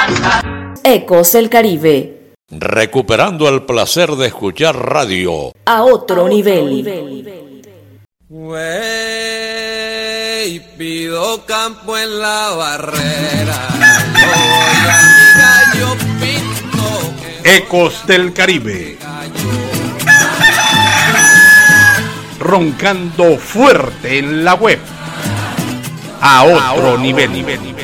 Ecos del Caribe. Recuperando el placer de escuchar radio a otro nivel. Wey, pido campo en la barrera. Gallo pinto. Ecos del Caribe. Roncando fuerte en la web. A otro nivel.